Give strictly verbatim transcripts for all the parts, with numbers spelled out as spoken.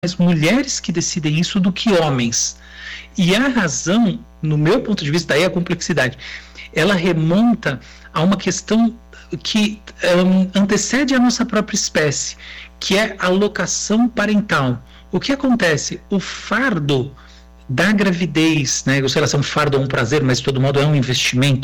mais mulheres que decidem isso do que homens. E a razão, no meu ponto de vista, daí a complexidade, ela remonta a uma questão que um, antecede a nossa própria espécie, que é a alocação parental. O que acontece? O fardo da gravidez, né, eu sei lá se é um fardo ou um prazer, mas de todo modo é um investimento,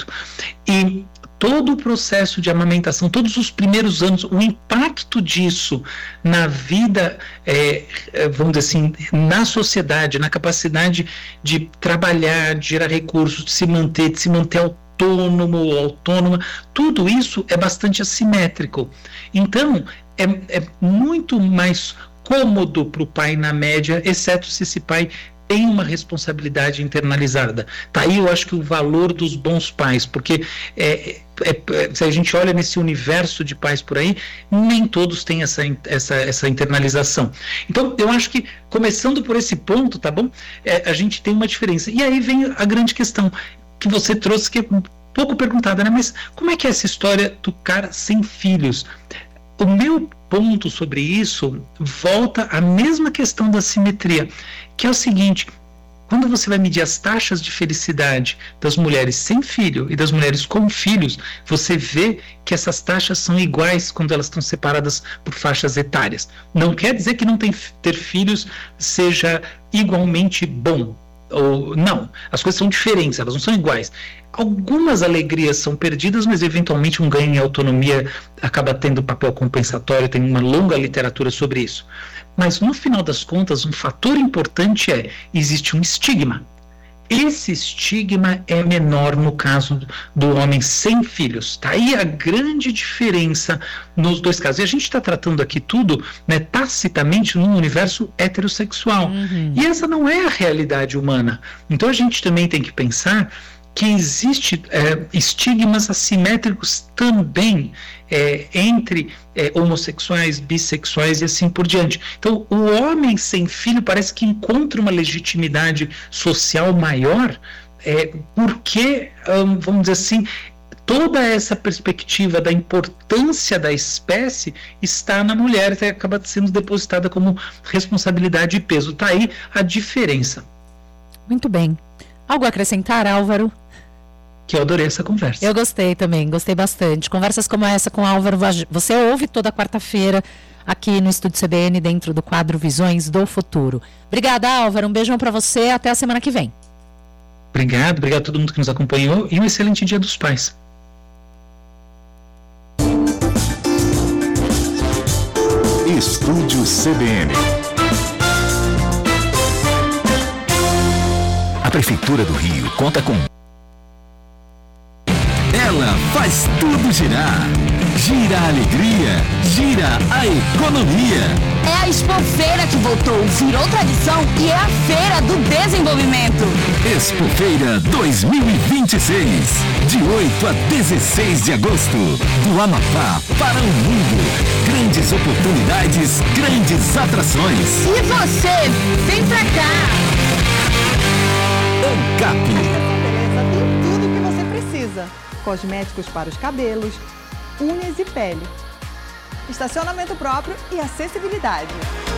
e todo o processo de amamentação, todos os primeiros anos, o impacto disso na vida, é, vamos dizer assim, na sociedade, na capacidade de trabalhar, de gerar recursos, de se manter, de se manter autônomo ou autônoma, tudo isso é bastante assimétrico. Então, é, é muito mais cômodo para o pai na média, exceto se esse pai tem uma responsabilidade internalizada. Tá aí, eu acho que o valor dos bons pais, porque é, é, se a gente olha nesse universo de pais por aí, nem todos têm essa, essa, essa internalização. Então, eu acho que, começando por esse ponto, tá bom? É, a gente tem uma diferença. E aí vem a grande questão que você trouxe, que é um pouco perguntada, né? Mas como é que é essa história do cara sem filhos? O meu ponto sobre isso volta à mesma questão da simetria, que é o seguinte: quando você vai medir as taxas de felicidade das mulheres sem filho e das mulheres com filhos, você vê que essas taxas são iguais quando elas estão separadas por faixas etárias. Não quer dizer que não tem, ter filhos seja igualmente bom. Ou, não, as coisas são diferentes, elas não são iguais. Algumas alegrias são perdidas, mas eventualmente um ganho em autonomia acaba tendo papel compensatório, tem uma longa literatura sobre isso. Mas no final das contas, um fator importante é, existe um estigma. Esse estigma é menor no caso do homem sem filhos. Está aí a grande diferença nos dois casos. E a gente está tratando aqui tudo, né, tacitamente num universo heterossexual. Uhum. E essa não é a realidade humana. Então a gente também tem que pensar que existe é, estigmas assimétricos também é, entre é, homossexuais, bissexuais e assim por diante. Então, o homem sem filho parece que encontra uma legitimidade social maior é, porque, hum, vamos dizer assim, toda essa perspectiva da importância da espécie está na mulher, que acaba sendo depositada como responsabilidade e peso. Está aí a diferença. Muito bem. Algo a acrescentar, Álvaro? Que eu adorei essa conversa. Eu gostei também, gostei bastante. Conversas como essa com o Álvaro, você ouve toda quarta-feira aqui no Estúdio C B N, dentro do quadro Visões do Futuro. Obrigada, Álvaro, um beijão para você, até a semana que vem. Obrigado, obrigado a todo mundo que nos acompanhou e um excelente Dia dos Pais. Estúdio C B N. A Prefeitura do Rio conta com... Ela faz tudo girar. Gira a alegria, gira a economia. É a Expofeira que voltou, virou tradição e é a Feira do Desenvolvimento. Expofeira dois mil e vinte e seis, de oito a dezesseis de agosto, do Amapá para o mundo. Grandes oportunidades, grandes atrações. E você, vem pra cá. ANCAP. Beleza tem tudo o que você precisa. Cosméticos para os cabelos, unhas e pele. Estacionamento próprio e acessibilidade.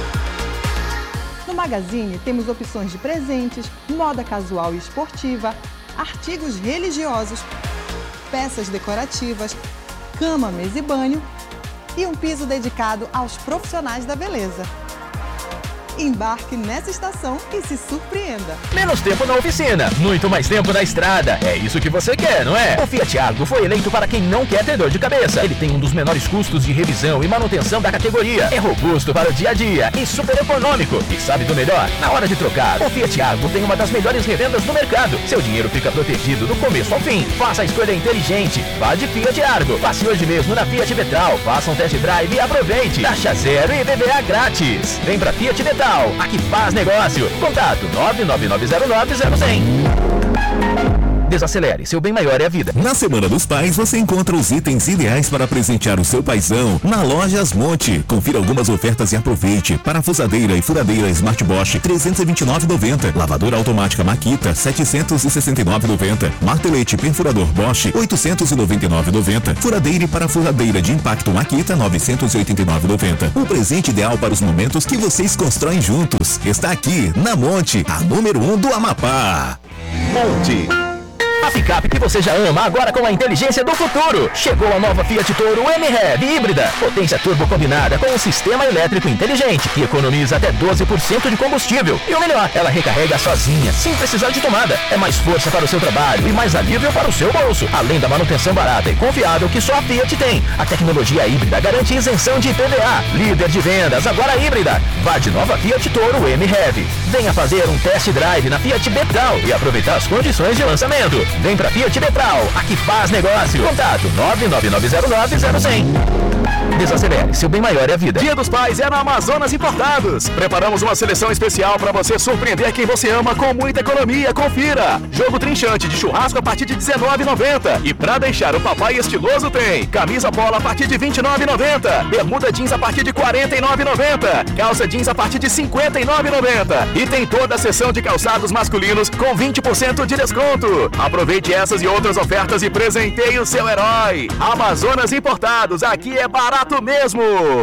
No Magazine temos opções de presentes, moda casual e esportiva, artigos religiosos, peças decorativas, cama, mesa e banho e um piso dedicado aos profissionais da beleza. Embarque nessa estação e se surpreenda. Menos tempo na oficina, muito mais tempo na estrada. É isso que você quer, não é? O Fiat Argo foi eleito para quem não quer ter dor de cabeça. Ele tem um dos menores custos de revisão e manutenção da categoria. É robusto para o dia a dia e super econômico. E sabe do melhor? Na hora de trocar, o Fiat Argo tem uma das melhores revendas do mercado. Seu dinheiro fica protegido do começo ao fim. Faça a escolha inteligente. Vá de Fiat Argo. Passe hoje mesmo na Fiat Vetral. Faça um test drive e aproveite. Taxa zero e I P V A grátis. Vem pra Fiat Vetral. Aqui faz negócio. Contato nove nove nove zero nove zero zero zero. Desacelere, seu bem maior é a vida. Na Semana dos Pais, você encontra os itens ideais para presentear o seu paizão na loja Asmonte. Confira algumas ofertas e aproveite. Parafusadeira e furadeira Smart Bosch, trezentos e vinte e nove reais e noventa centavos. Lavadora automática Makita, setecentos e sessenta e nove reais e noventa centavos. Martelete perfurador Bosch, oitocentos e noventa e nove reais e noventa centavos. Furadeira e parafusadeira de impacto Makita, novecentos e oitenta e nove reais e noventa centavos. O presente ideal para os momentos que vocês constroem juntos está aqui na Monte, a número um do Amapá. Monte. A picape que você já ama, agora com a inteligência do futuro. Chegou a nova Fiat Toro M-Rev híbrida. Potência turbo combinada com um sistema elétrico inteligente que economiza até doze por cento de combustível. E o melhor, ela recarrega sozinha, sem precisar de tomada. É mais força para o seu trabalho e mais alívio para o seu bolso. Além da manutenção barata e confiável que só a Fiat tem. A tecnologia híbrida garante isenção de I P V A. Líder de vendas, agora híbrida. Vá de nova Fiat Toro M-Rev. Venha fazer um test drive na Fiat Betral e aproveitar as condições de lançamento. Vem pra Fiat Betral, aqui faz negócio. Contato nove nove nove zero nove zero zero zero. Desacelere, seu bem maior é a vida. Dia dos Pais é na Amazonas Importados. Preparamos uma seleção especial para você surpreender quem você ama com muita economia. Confira. Jogo trinchante de churrasco a partir de dezenove reais e noventa centavos. E pra deixar o papai estiloso tem camisa polo a partir de vinte e nove reais e noventa centavos. Bermuda jeans a partir de quarenta e nove reais e noventa centavos. Calça jeans a partir de cinquenta e nove reais e noventa centavos. E tem toda a seção de calçados masculinos com vinte por cento de desconto. Aproveite essas e outras ofertas e presenteie o seu herói. Amazonas Importados, aqui é barato mesmo.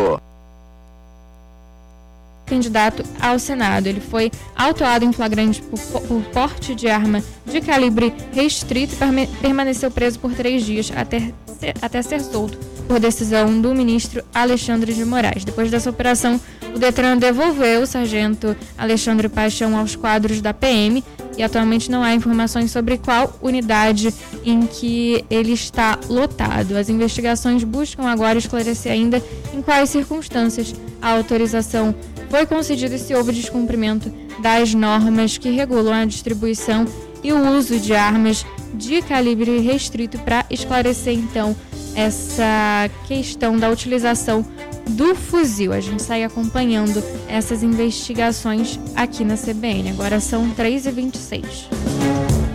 Candidato ao Senado. Ele foi autuado em flagrante por, por porte de arma de calibre restrito e permaneceu preso por três dias até, até ser solto, por decisão do ministro Alexandre de Moraes. Depois dessa operação, o Detran devolveu o sargento Alexandre Paixão aos quadros da P M e atualmente não há informações sobre qual unidade em que ele está lotado. As investigações buscam agora esclarecer ainda em quais circunstâncias a autorização foi concedida e se houve descumprimento das normas que regulam a distribuição e o uso de armas de calibre restrito, para esclarecer então essa questão da utilização do fuzil. A gente segue acompanhando essas investigações aqui na C B N. Agora são três e vinte e seis.